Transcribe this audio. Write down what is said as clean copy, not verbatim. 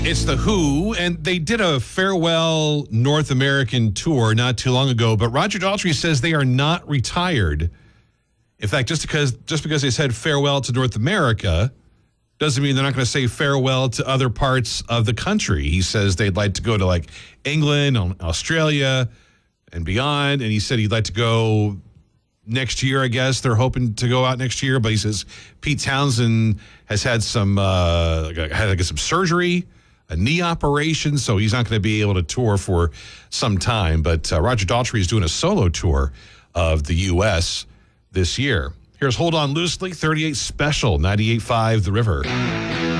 It's The Who, and they did a farewell North American tour not too long ago, but Roger Daltrey says they are not retired. In fact, just because they said farewell to North America doesn't mean they're not going to say farewell to other parts of the country. He says they'd like to go to like England, Australia, and beyond, and he said he'd like to go next year, I guess. They're hoping to go out next year, but he says Pete Townsend has had some surgery, a knee operation, so he's not going to be able to tour for some time. But Roger Daltrey is doing a solo tour of the U.S. this year. Here's Hold On Loosely, 38 Special, 98.5 The River.